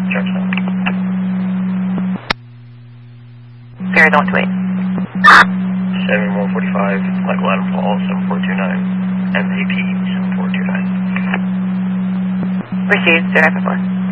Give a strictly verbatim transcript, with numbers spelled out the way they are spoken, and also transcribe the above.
Checkstone. Sierra, don't wait. seven one forty-five, Michael Adam Falls, seven four two nine, M A P seven four two nine. Received, Sierra Four.